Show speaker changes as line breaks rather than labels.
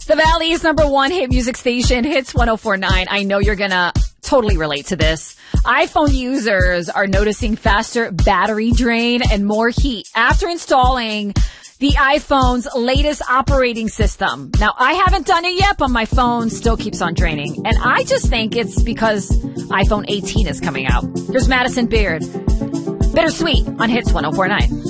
The Valley's number one hit music station, Hits 104.9. I know you're gonna totally relate to this. iPhone users are noticing faster battery drain and more heat after installing the iPhone's latest operating system. Now, I haven't done it yet, but my phone still keeps on draining. And I just think it's because iPhone 18 is coming out. Here's Madison Beard. Bittersweet on Hits 104.9.